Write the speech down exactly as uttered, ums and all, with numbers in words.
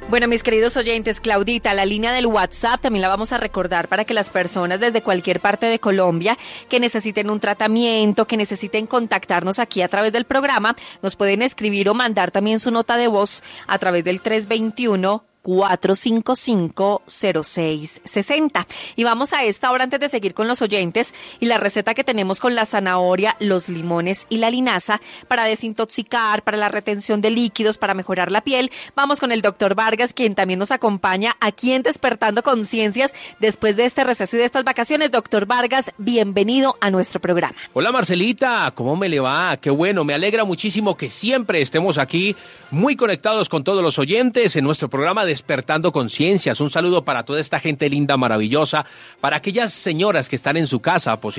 Bueno, mis queridos oyentes, Claudita, la línea del WhatsApp también la vamos a recordar para que las personas desde cualquier parte de Colombia que necesiten un tratamiento, que necesiten contactarnos aquí a través del programa, nos pueden escribir o mandar también su nota de voz a través del tres dos uno, cuatro cinco cinco, cero seis seis cero. Y vamos a esta hora, antes de seguir con los oyentes, y la receta que tenemos con la zanahoria, los limones y la linaza para desintoxicar, para la retención de líquidos, para mejorar la piel. Vamos con el doctor Vargas, quien también nos acompaña aquí en Despertando Conciencias después de este receso y de estas vacaciones. Doctor Vargas, bienvenido a nuestro programa. Hola Marcelita, ¿cómo me le va? Qué bueno, me alegra muchísimo que siempre estemos aquí muy conectados con todos los oyentes en nuestro programa Despertando Conciencias. Un saludo para toda esta gente linda, maravillosa, para aquellas señoras que están en su casa, posiblemente